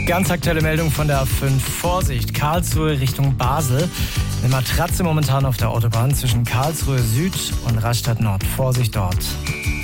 Ganz aktuelle Meldung von der A5. Vorsicht, Karlsruhe Richtung Basel. Eine Matratze momentan auf der Autobahn zwischen Karlsruhe Süd und Rastatt Nord. Vorsicht dort.